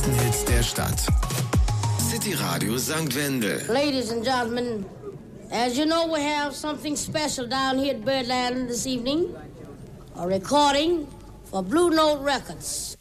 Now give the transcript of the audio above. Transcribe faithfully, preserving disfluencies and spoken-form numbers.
Hits der Stadt. City Radio Sankt Wendel. Ladies and gentlemen, as you know, we have something special down here at Birdland this evening. A recording for Blue Note Records.